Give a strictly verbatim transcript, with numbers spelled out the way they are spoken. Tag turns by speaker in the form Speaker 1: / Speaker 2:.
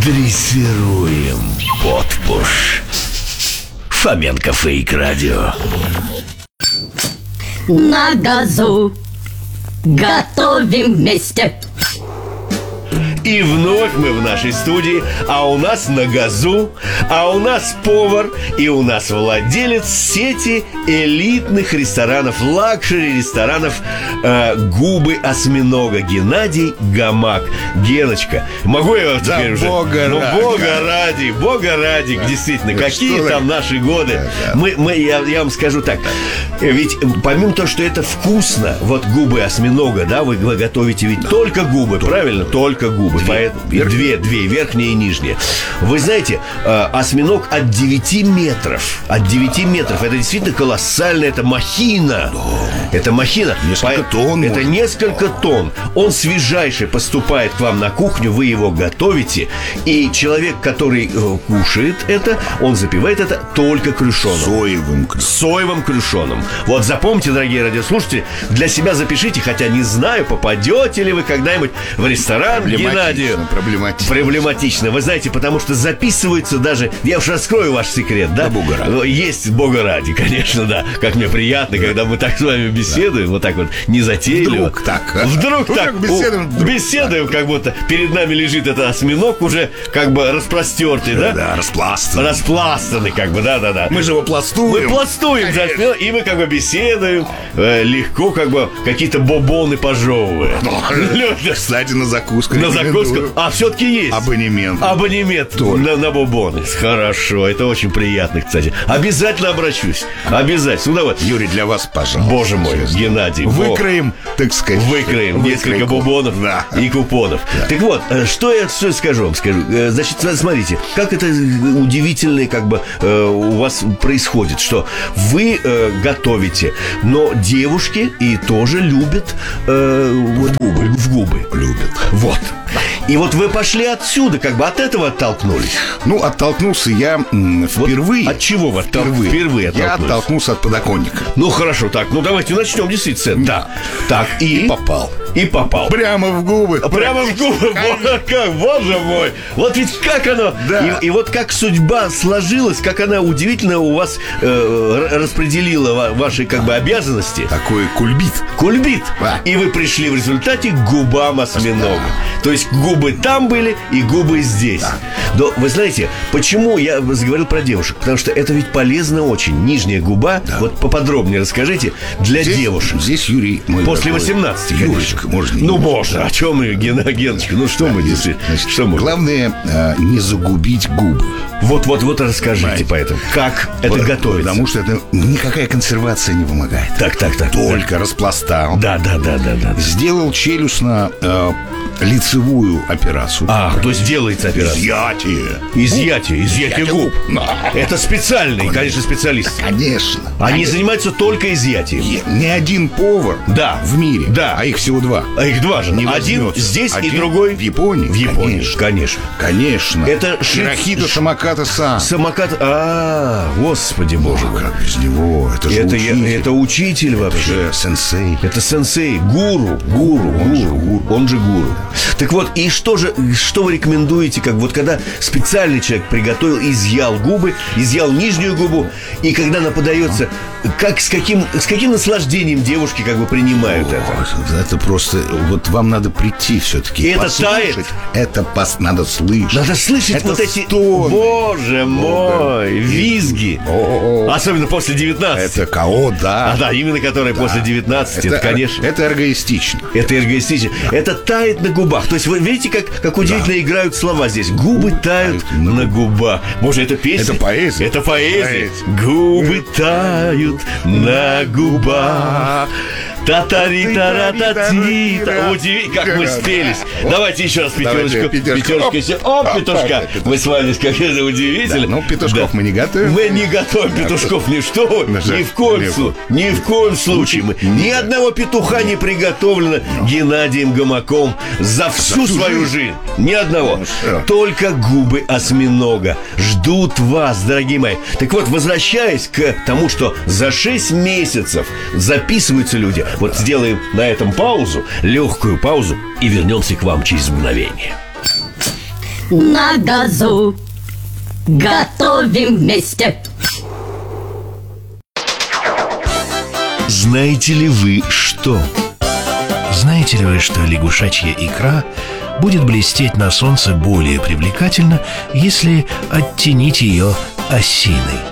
Speaker 1: Дрессируем подпуш. Фоменко Фейк Радио.
Speaker 2: На газу готовим вместе.
Speaker 1: И вновь мы в нашей студии, а у нас на газу, а у нас повар, и у нас владелец сети элитных ресторанов, лакшери-ресторанов э, «Губы осьминога» Геннадий Гамак. Геночка, могу я вас
Speaker 3: да,
Speaker 1: теперь уже?
Speaker 3: Бога
Speaker 1: ну,
Speaker 3: ради.
Speaker 1: Бога ради, Бога ради, да. Действительно, да какие там вы? Наши годы. Да, да. Мы, мы, я, я вам скажу так, ведь помимо того, что это вкусно, вот «Губы осьминога», да, вы, вы готовите ведь да. только губы, только. Правильно? Только губы. Две, две, две, верхняя и нижняя. Вы знаете, осьминог от девяти метров. От девяти метров. Это действительно колоссально. Это махина. Это махина.
Speaker 3: Несколько тонн.
Speaker 1: Это несколько тонн. Он свежайший поступает к вам на кухню. Вы его готовите. И человек, который кушает это, он запивает это только крюшоном.
Speaker 3: Соевым крюшоном.
Speaker 1: Соевым крюшоном. Вот запомните, дорогие радиослушатели, для себя запишите, хотя не знаю, попадете ли вы когда-нибудь в ресторан Геннадию.
Speaker 3: Проблематично.
Speaker 1: Проблематично. Вы знаете, потому что записываются даже... Я уж раскрою ваш секрет, да?
Speaker 3: Да, Бога ради.
Speaker 1: Есть Бога ради, конечно, да. Как мне приятно, да. когда мы так с вами беседуем, да. вот так вот незатейливо.
Speaker 3: Вдруг так.
Speaker 1: Вдруг так.
Speaker 3: Беседуем, вдруг
Speaker 1: беседуем, так. Как будто перед нами лежит этот осьминог уже как бы распростертый, да?
Speaker 3: Да, распластанный.
Speaker 1: Распластанный, как бы, да-да-да.
Speaker 3: Мы же его пластуем.
Speaker 1: Мы пластуем, за осьминог, и мы как бы беседуем э, легко, как бы какие-то бобоны пожевывая.
Speaker 3: Кстати, на закуску.
Speaker 1: На закуску. А все-таки есть
Speaker 3: абонемент.
Speaker 1: Абонемент на, на бобоны. Хорошо, это очень приятно, кстати. Обязательно обращусь. Обязательно. Вот.
Speaker 3: Юрий, для вас, пожалуйста.
Speaker 1: Боже мой, Геннадий.
Speaker 3: Выкроем, так сказать.
Speaker 1: Выкроем несколько бобонов да. и купонов. Да. Так вот, что я что скажу вам? Скажу. Значит, смотрите, как это удивительно как бы у вас происходит, что вы готовите, но девушки и тоже любят э, в губы. В губы.
Speaker 3: Любят.
Speaker 1: Вот. И вот вы пошли отсюда, как бы от этого оттолкнулись.
Speaker 3: Ну, оттолкнулся я м, впервые.
Speaker 1: Вот от чего вы
Speaker 3: впервые?
Speaker 1: Впервые
Speaker 3: Я оттолкнулся от подоконника.
Speaker 1: Ну, хорошо, так, ну давайте начнем действительно. Да. Так, и...
Speaker 3: и попал.
Speaker 1: И попал.
Speaker 3: Прямо в губы.
Speaker 1: Прямо в губы. Вот как, боже мой. Вот ведь как оно. Да. И, и вот как судьба сложилась, как она удивительно у вас э, распределила ваши как бы обязанности.
Speaker 3: Такой кульбит.
Speaker 1: Кульбит.
Speaker 3: Да.
Speaker 1: И вы пришли в результате к губам осьминога. Да. То есть губы там были и губы здесь. Да. Но вы знаете, почему я заговорил про девушек? Потому что это ведь полезно очень. Нижняя губа, да. вот поподробнее расскажите, для
Speaker 3: здесь,
Speaker 1: девушек.
Speaker 3: Здесь, Юрий, мой
Speaker 1: после восемнадцати, конечно.
Speaker 3: Можно
Speaker 1: ну, можно. О чем мы, Ген... Геночка? Ну, что да, мы здесь?
Speaker 3: Значит,
Speaker 1: что мы?
Speaker 3: Главное, э, не загубить губы.
Speaker 1: Вот-вот-вот расскажите Знаете, поэтому. Как это вот, готовится?
Speaker 3: Потому что это никакая консервация не помогает.
Speaker 1: Так, так, так.
Speaker 3: Только
Speaker 1: так.
Speaker 3: распластал.
Speaker 1: Да, да, да, да, да.
Speaker 3: Сделал челюстно э, лицевую операцию.
Speaker 1: А, то есть делается операция.
Speaker 3: Изъятие.
Speaker 1: Изъятие, изъятие губ. Да. Это специальные, конечно, специалисты.
Speaker 3: Конечно.
Speaker 1: Они
Speaker 3: конечно.
Speaker 1: занимаются только изъятием.
Speaker 3: Не один повар
Speaker 1: да.
Speaker 3: в мире.
Speaker 1: Да.
Speaker 3: А их всего два.
Speaker 1: А их два же.
Speaker 3: Не
Speaker 1: один
Speaker 3: возьмется.
Speaker 1: здесь
Speaker 3: один
Speaker 1: и другой
Speaker 3: в Японии.
Speaker 1: В Японии,
Speaker 3: конечно.
Speaker 1: Конечно.
Speaker 3: Конечно.
Speaker 1: Это
Speaker 3: Широхито
Speaker 1: ши...
Speaker 3: Самоката-сан.
Speaker 1: Самокат. А, господи боже мой.
Speaker 3: Как без него? Это же
Speaker 1: это,
Speaker 3: учитель.
Speaker 1: Я, это учитель вообще.
Speaker 3: Это сенсей.
Speaker 1: Это сенсей. Гуру. Гуру. Он, гуру. Же, гуру. Он же гуру. Так вот, и что же, что вы рекомендуете, как вот когда специальный человек приготовил, изъял губы, изъял нижнюю губу, и когда она подается, как с каким, с каким наслаждением девушки как бы принимают О, это?
Speaker 3: Это просто, вот вам надо прийти все-таки.
Speaker 1: И это тает?
Speaker 3: Это пос, надо слышать.
Speaker 1: Надо слышать это вот эти,
Speaker 3: стоны.
Speaker 1: Боже мой, визги. О-о-о. Особенно после девятнадцати.
Speaker 3: Это КО, да.
Speaker 1: А да, именно которые да. после девятнадцати, это, это конечно.
Speaker 3: Это эргоистично.
Speaker 1: Это эргоистично. Да. Это тает на губах. То есть вы видите, как, как удивительно да. играют слова здесь. Губы тают на, на губах. Боже, это песня.
Speaker 3: Это поэзия.
Speaker 1: Это поэзия. Губы тают на губах. Та-та-ри-та-ра-та-ти-та. Удивительно, как мы спелись. Давайте еще раз пятерочку. Пятерочка. О, петушка. Мы с вами, как это удивительно.
Speaker 3: Ну, петушков мы не готовим.
Speaker 1: Мы не готовим петушков. Ни что. Ни в коем случае. Ни в коем случае. Ни одного петуха не приготовлено Геннадием Гамаком за всю свою жизнь. Ни одного. Только губы осьминога ждут вас, дорогие мои. Так вот, возвращаясь к тому, что за шесть месяцев записываются люди. Вот сделаем на этом паузу, легкую паузу, и вернемся к вам через мгновение.
Speaker 2: на газу. Готовим вместе.
Speaker 4: Знаете ли вы что? Знаете ли вы, что лягушачья икра будет блестеть на солнце более привлекательно, если оттенить ее осиной?